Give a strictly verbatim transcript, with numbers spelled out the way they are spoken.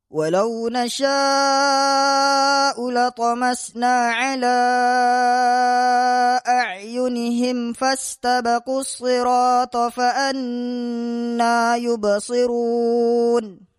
ولو نشاء لطمسنا على أعينهم فاستبقوا الصراط فأنى يبصرون